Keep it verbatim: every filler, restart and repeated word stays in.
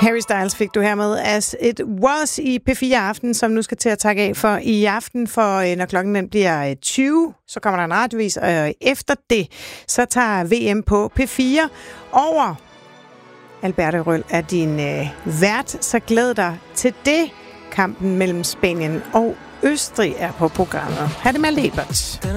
Harry Styles fik du hermed As It Was i P fire Aften, som nu skal til at takke af for i aften, for når klokken den bliver tyve, så kommer der en radiovis, og efter det, så tager V M på P fire over. Alberte Røll er din øh, vært, så glæd dig til det. Kampen mellem Spanien og Østrig er på programmet. Ha' det med Lebert.